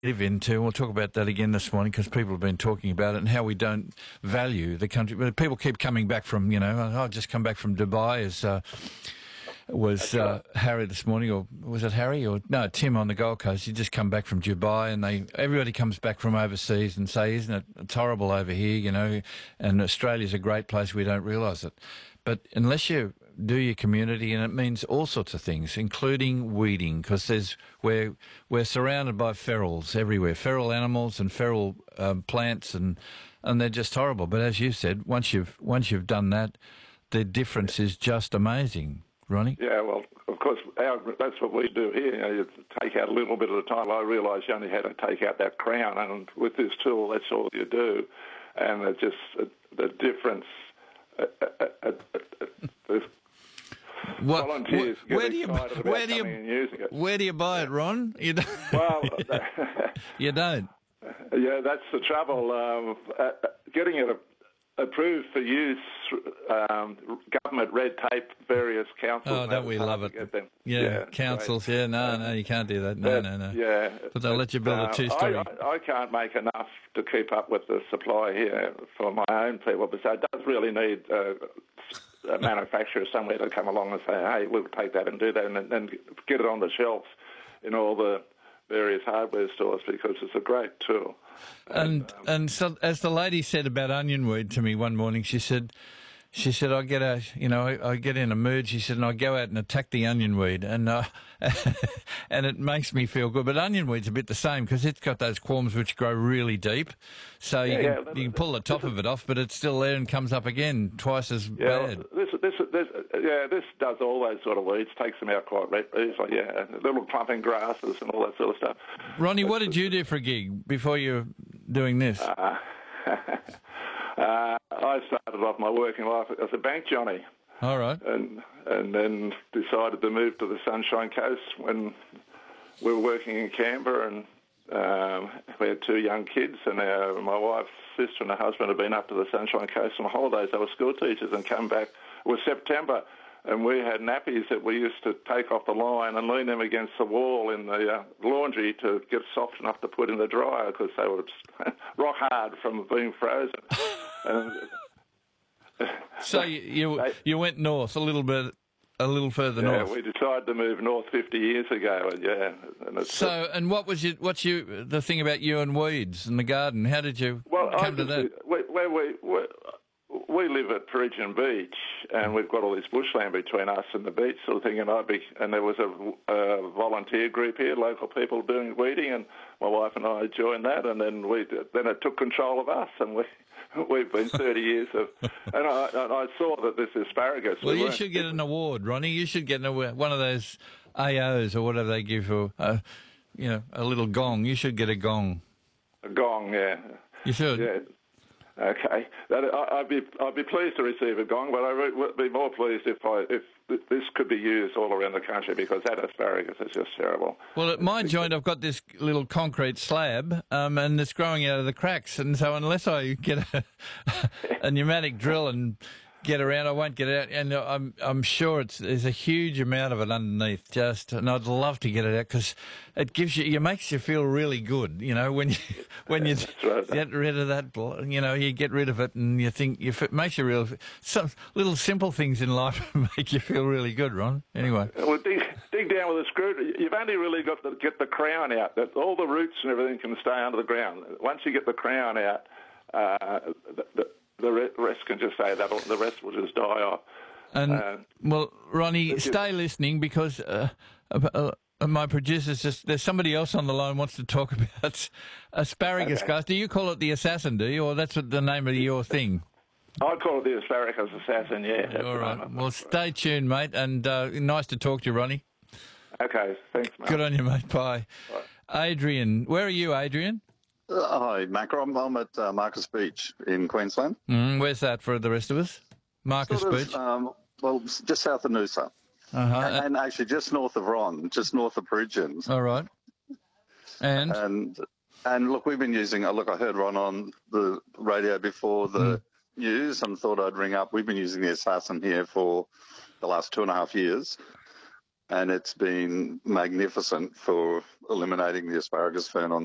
live into. We'll talk about that again this morning because people have been talking about it and how we don't value the country. But people keep coming back from, I've just come back from Dubai as was Harry this morning, or was it Harry? Or no, Tim on the Gold Coast. You just come back from Dubai, and everybody comes back from overseas and say, "Isn't it it's horrible over here?" And Australia's a great place. We don't realise it, but unless you do your community, and it means all sorts of things, including weeding, because we're surrounded by ferals everywhere, feral animals and feral plants, and they're just horrible. But as you said, once you've done that, the difference is just amazing. Ronnie? Yeah, well, of course, that's what we do here. You take out a little bit at a time. I realised you only had to take out that crown, and with this tool, that's all you do. And it's just the difference. Volunteers get excited about coming and using it. Where do you buy it, Ron? You don't. Well, you don't. Yeah, that's the trouble. Getting it approved for use, government red tape, various councils. Oh, don't we love it? Yeah, councils. Right. Yeah, no, you can't do that. No. Yeah, but they'll let you build a two-story. I can't make enough to keep up with the supply here for my own people, but so it does really need a manufacturer somewhere to come along and say, "Hey, we'll take that and do that," and then get it on the shelves in all the various hardware stores, because it's a great tool. And so, as the lady said about onion weed to me one morning, she said I get in a mood. She said, and I go out and attack the onion weed, and and it makes me feel good. But onion weed's a bit the same because it's got those corms which grow really deep, so you can pull the top of it off, but it's still there and comes up again twice as bad. This does all those sort of weeds, takes them out quite easily. Yeah, little clumping grasses and all that sort of stuff. Ronnie, what did you do for a gig before you were doing this? I started off my working life as a bank johnny. All right. And then decided to move to the Sunshine Coast when we were working in Canberra, and we had two young kids, and my wife's sister and her husband had been up to the Sunshine Coast on holidays. They were school teachers and come back. It was September, and we had nappies that we used to take off the line and lean them against the wall in the laundry to get soft enough to put in the dryer because they were rock hard from being frozen. So you went north a little further north. Yeah, we decided to move north 50 years ago. And what's the thing about you and weeds and the garden? How did you come to that? We live at Peregian Beach, and we've got all this bushland between us and the beach sort of thing. And there was a volunteer group here, local people doing weeding, and my wife and I joined that. And then it took control of us, and we've been 30 years of. And I saw that this asparagus. Well, you should get an award, Ronnie. You should get one of those AOs or whatever they give for, a little gong. You should get a gong. A gong, yeah. You should. Yeah. Okay, I'd be pleased to receive a gong, but I would be more pleased if this could be used all around the country, because that asparagus is just terrible. Well, at my joint, I've got this little concrete slab, and it's growing out of the cracks, and so unless I get a pneumatic drill and get around, I won't get it out, and I'm sure there's a huge amount of it underneath. And I'd love to get it out because it makes you feel really good. When you get rid of that, you get rid of it, and you think it makes you some little simple things in life make you feel really good, Ron. Anyway, well, dig down with a screw. You've only really got to get the crown out. That all the roots and everything can stay under the ground. Once you get the crown out, the rest can just say that. The rest will just die off. And Ronnie, stay listening because my producer's there's somebody else on the line wants to talk about asparagus, guys. Do you call it the assassin? Do you, or that's the name of your thing? I call it the asparagus assassin. Yeah. All right. Well, stay tuned, mate, and nice to talk to you, Ronnie. Okay. Thanks, mate. Good on you, mate. Bye. Adrian, where are you, Adrian? Hi, Macro. I'm at Marcus Beach in Queensland. Where's that for the rest of us? Marcus Beach? Just south of Noosa. And actually just north of Ron, just north of Peregian. All right. And look, we've been using, I heard Ron on the radio before the news and thought I'd ring up. We've been using the Assassin here for the last 2.5 years. And it's been magnificent for eliminating the asparagus fern on